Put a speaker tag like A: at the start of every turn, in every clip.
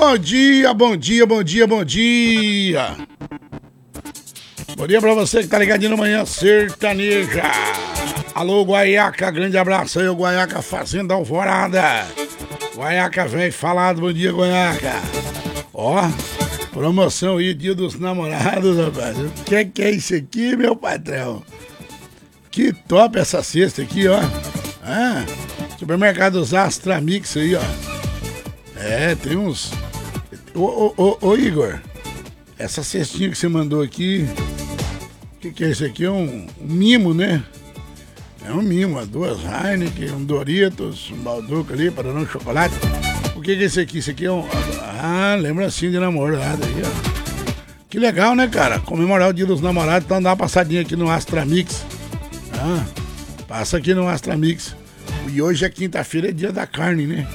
A: Bom dia, bom dia, bom dia, bom dia. Bom dia pra você que tá ligadinho no Manhã Sertaneja. Alô, Guaiaca, grande abraço aí, o Guaiaca Fazenda Alvorada. Guaiaca velho falado, bom dia, Guaiaca. Ó, promoção aí, dia dos namorados, rapaz. O que é isso aqui, meu patrão? Que top essa cesta aqui, ó. Ah, supermercados Astra Mix aí, ó. É, tem uns... Ô, Igor, essa cestinha que você mandou aqui, o que é isso aqui? É um mimo, né? É um mimo, duas Heineken, um Doritos, um Balduco ali, para não chocolate. O que é isso aqui? Isso aqui é um... Ah, lembrancinha de namorado aí, ó. Que legal, né, cara? Comemorar o dia dos namorados, então dá uma passadinha aqui no Astra Mix. Ah, passa aqui no Astra Mix. E hoje é quinta-feira, é dia da carne, né?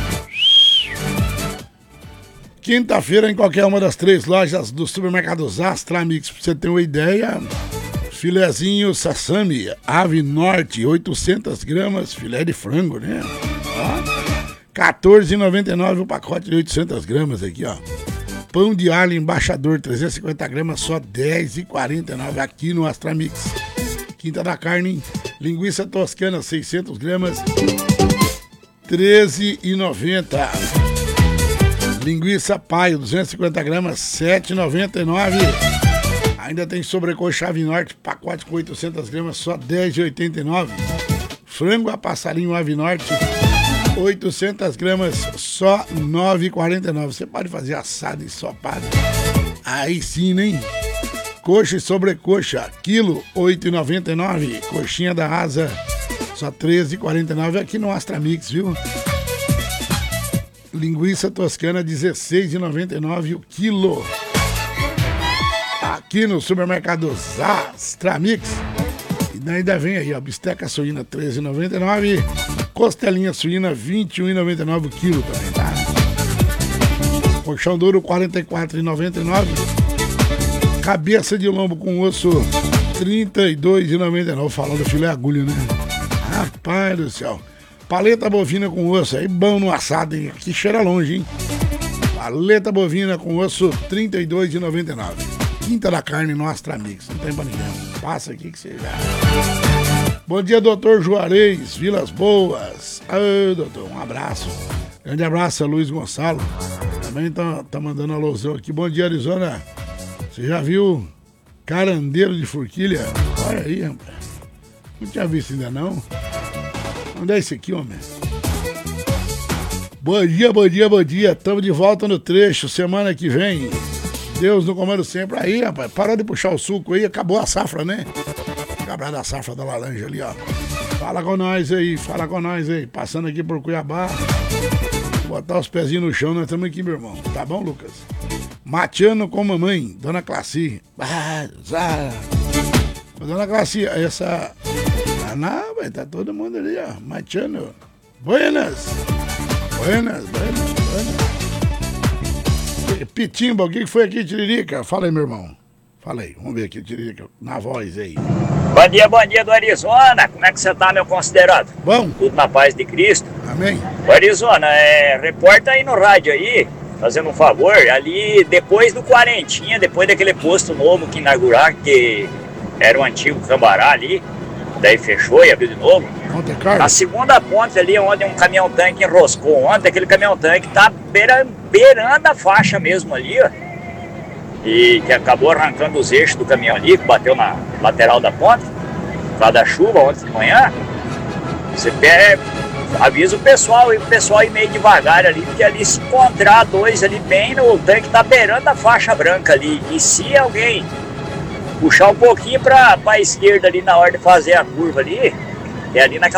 A: Quinta-feira, em qualquer uma das 3 lojas dos supermercados Astra Mix, pra você ter uma ideia, filezinho Sassami, Ave Norte, 800 gramas, filé de frango, né? Ó, R$14,99 o pacote de 800 gramas aqui, ó. Pão de alho embaixador, 350 gramas, só R$10,49 aqui no Astra Mix. Quinta da carne, linguiça toscana, 600 gramas, R$13,90. Linguiça paio, 250 gramas, R$7,99. Ainda tem sobrecoxa Ave Norte, pacote com 800 gramas, só R$10,89. Frango a passarinho Ave Norte, 800 gramas, só R$9,49. Você pode fazer assado e ensopado. Aí sim, hein? Coxa e sobrecoxa, quilo, R$8,99. Coxinha da asa, só R$13,49 aqui no Astra Mix, viu? Linguiça toscana, R$16,99 o quilo. Aqui no supermercado Astra Mix. E ainda vem aí, ó, bisteca suína, R$13,99. Costelinha suína, R$21,99 o quilo também, tá? Colchão duro, R$44,99. Cabeça de lombo com osso, R$32,99. Falando filé agulha, né? Rapaz do céu. Paleta bovina com osso, aí bom no assado, hein? Aqui cheira longe, hein? Paleta bovina com osso, R$32,99. Quinta da carne no Astra Mix, não tem pra ninguém. Passa aqui que você já... Bom dia, doutor Juarez, Vilas Boas. Ô, doutor, um abraço. Grande abraço a Luiz Gonçalo. Também tá mandando alusão aqui. Bom dia, Arizona. Você já viu carandeiro de forquilha? Olha aí, rapaz. Não tinha visto ainda, não. Onde é esse aqui, homem? Bom dia, bom dia, bom dia. Estamos de volta no trecho, semana que vem. Deus no comando sempre. Aí, rapaz, parou de puxar o suco aí, acabou a safra, né? Acabou da safra da laranja ali, ó. Fala com nós aí, fala com nós aí. Passando aqui por Cuiabá. Botar os pezinhos no chão, nós estamos aqui, meu irmão. Tá bom, Lucas? Mateando com mamãe, Dona Classi. Dona Classi, essa... Não, vai tá todo mundo ali, ó. Mateando. Buenas. Pitimba, o que foi aqui, Tiririca? Fala aí, meu irmão. Fala aí, vamos ver aqui, Tiririca, na voz aí.
B: Bom dia do Arizona. Como é que você tá, meu considerado?
A: Bom.
B: Tudo na paz de Cristo.
A: Amém.
B: O Arizona, reporta aí no rádio aí, fazendo um favor, ali depois do Quarentinha, depois daquele posto novo que inaugurar, que era o antigo Cambará ali, daí fechou e abriu de novo. A segunda ponte ali, onde um caminhão-tanque enroscou ontem, aquele caminhão-tanque tá beirando a faixa mesmo ali, ó. E que acabou arrancando os eixos do caminhão ali, que bateu na lateral da ponte, por causa da chuva ontem de manhã. Você avisa o pessoal ir meio devagar ali, porque ali se encontrar dois ali bem no tanque, tá beirando a faixa branca ali. E se alguém puxar um pouquinho pra esquerda ali na hora de fazer a curva ali, é ali naquela